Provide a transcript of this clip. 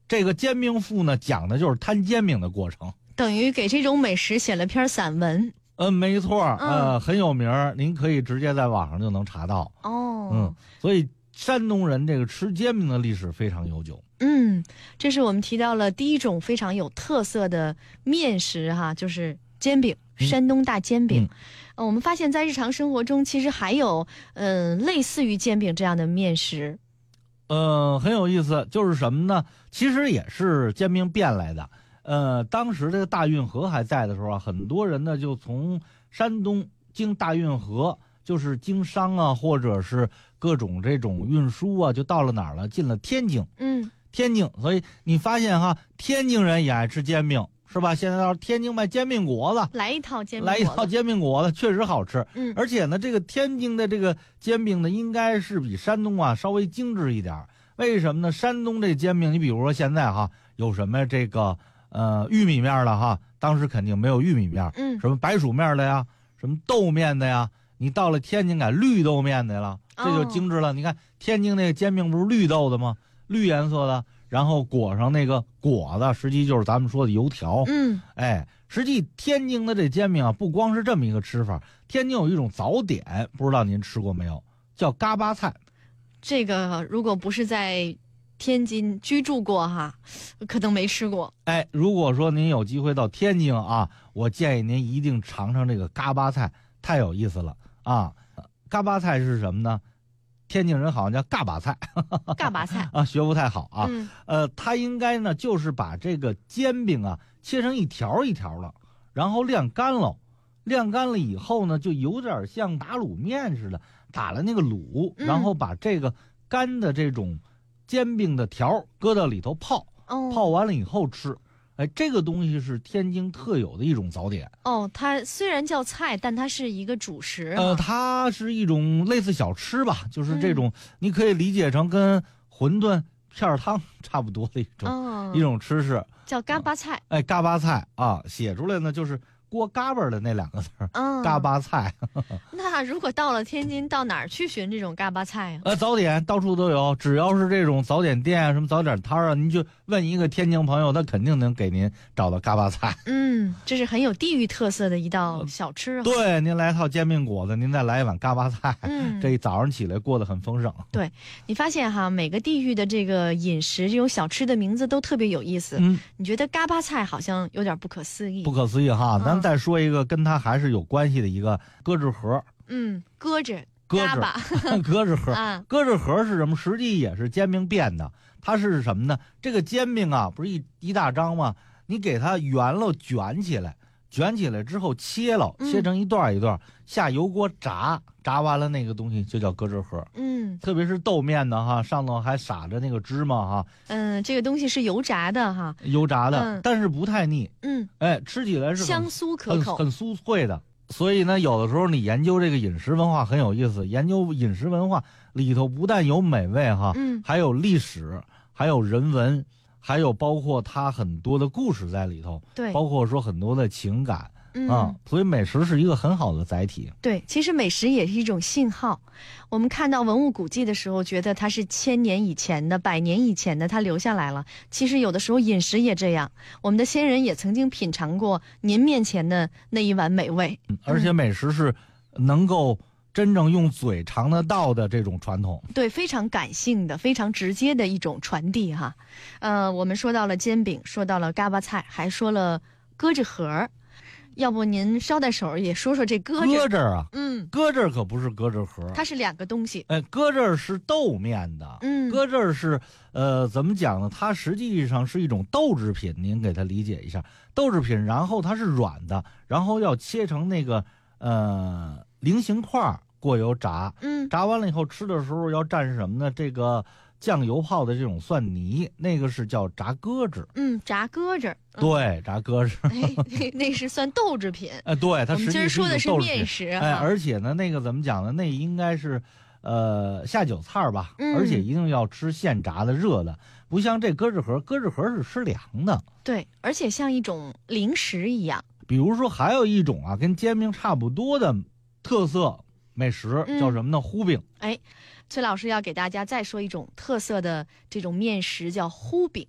这个煎饼赋呢，讲的就是摊煎饼的过程， 等于给这种美食写了篇散文。 没错，很有名，您可以直接在网上就能查到。所以山东人这个吃煎饼的历史非常悠久。 这是我们提到了第一种非常有特色的面食哈，就是煎饼，山东大煎饼。我们发现在日常生活中其实还有类似于煎饼这样的面食。 很有意思，就是什么呢？其实也是煎饼变来的。当时这个大运河还在的时候啊，很多人呢就从山东经大运河，就是经商啊，或者是各种这种运输啊，就到了哪儿了？进了天津。天津，所以你发现哈，天津人也爱吃煎饼，是吧？现在到天津卖煎饼果子， 来一套煎饼果子确实好吃。而且呢，这个天津的这个煎饼呢，应该是比山东啊稍微精致一点。为什么呢？山东这煎饼，你比如说现在哈，有什么这个玉米面的哈，当时肯定没有玉米面，什么白薯面的呀，什么豆面的呀，你到了天津改绿豆面的了，这就精致了。你看天津那个煎饼不是绿豆的吗？绿颜色的，然后裹上那个果子，实际就是咱们说的油条。实际天津的这煎饼啊，不光是这么一个吃法，天津有一种早点，不知道您吃过没有，叫嘎巴菜。 这个如果不是在天津居住过哈，可能没吃过。 如果说您有机会到天津啊，我建议您一定尝尝这个嘎巴菜，太有意思了啊！嘎巴菜是什么呢？天津人好像叫嘎巴菜， 嘎巴菜啊，学不太好啊。它应该呢就是把这个煎饼啊切成一条一条的，然后晾干了，晾干了以后呢，就有点像打卤面似的，打了那个卤，然后把这个干的这种煎饼的条搁到里头泡，泡完了以后吃。这个东西是天津特有的一种早点。 它虽然叫菜，但它是一个主食。 它是一种类似小吃吧，就是这种，你可以理解成跟馄饨片汤差不多的一种吃食， 叫嘎巴菜。 嘎巴菜啊，写出来呢就是锅嘎巴的那两个字嘎巴菜。 那如果到了天津，到哪儿去寻这种嘎巴菜啊？ 早点到处都有，只要是这种早点店啊，什么早点摊啊，您就问一个天津朋友，他肯定能给您找到嘎巴菜。 这是很有地域特色的一道小吃。 对，您来套煎饼果子，您再来一碗嘎巴菜，这一早上起来过得很丰盛。 对，你发现哈，每个地域的这个饮食，这种小吃的名字都特别有意思。你觉得嘎巴菜好像有点不可思议？ 不可思议哈，咱再说一个跟它还是有关系的一个咯吱盒。 咯吱咯吱盒。咯吱盒是什么？实际也是煎饼变的。它是什么呢？这个煎饼啊，不是一大张吗？你给它圆了卷起来，卷起来之后切成一段一段，下油锅炸，炸完了那个东西就叫咯吱盒。特别是豆面的哈，上头还撒着那个芝麻哈。 这个东西是油炸的哈， 油炸的，但是不太腻。吃起来是香酥可口， 很酥脆的。所以呢，有的时候你研究这个饮食文化很有意思。研究饮食文化里头不但有美味哈，还有历史，还有人文，还有包括它很多的故事在里头。 对， 包括说很多的情感。所以美食是一个很好的载体。 对，其实美食也是一种信号。我们看到文物古迹的时候，觉得它是1000年以前的、100年以前的，它留下来了。其实有的时候饮食也这样，我们的先人也曾经品尝过您面前的那一碗美味。 而且美食是能够真正用嘴尝得到的这种传统。 对，非常感性的、非常直接的一种传递哈。我们说到了煎饼，说到了嘎巴菜，还说了咯吱盒。要不您捎带手也说说这咯吱？ 咯吱啊，咯吱可不是咯吱盒， 它是两个东西。 咯吱是豆面的，咯吱是怎么讲呢？它实际上是一种豆制品，您给它理解一下，豆制品，然后它是软的，然后要切成那个菱形块，过油炸，炸完了以后吃的时候要蘸什么呢？这个酱油泡的这种蒜泥，那个是叫炸咯吱。 炸咯吱。 对，炸咯吱。 那是算豆制品。 对，它实际我们今儿说的是面食。 而且呢，那个怎么讲呢？那应该是下酒菜吧，而且一定要吃现炸的热的，不像这咯吱盒，咯吱盒是吃凉的。 对，而且像一种零食一样。 比如说还有一种啊，跟煎饼差不多的特色美食叫什么呢？糊饼。 崔老师要给大家再说一种特色的这种面食，叫糊饼。